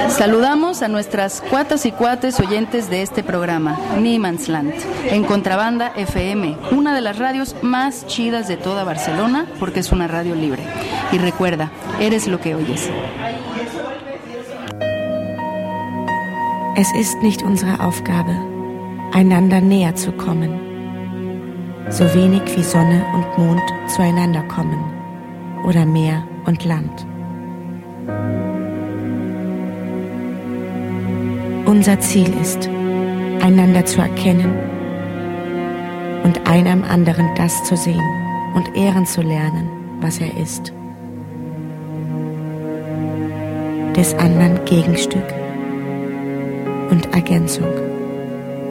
Saludamos a nuestras cuatas y cuates oyentes de este programa, Niemandsland, en Contrabanda FM, una de las radios más chidas de toda Barcelona, porque es una radio libre. Y recuerda, eres lo que oyes. Es ist nicht unsere Aufgabe, einander näher zu kommen, so wenig wie Sonne und Mond zueinander kommen oder Meer und Land. Unser Ziel ist, einander zu erkennen und einem anderen das zu sehen und ehren zu lernen, was er ist. Des anderen Gegenstück und Ergänzung.